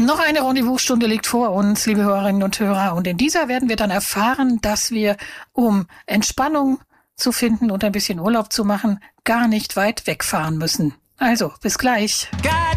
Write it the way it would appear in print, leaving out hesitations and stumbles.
Noch eine Rendezvous-Stunde liegt vor uns, liebe Hörerinnen und Hörer. Und in dieser werden wir dann erfahren, dass wir, um Entspannung zu finden und ein bisschen Urlaub zu machen, gar nicht weit wegfahren müssen. Also, bis gleich.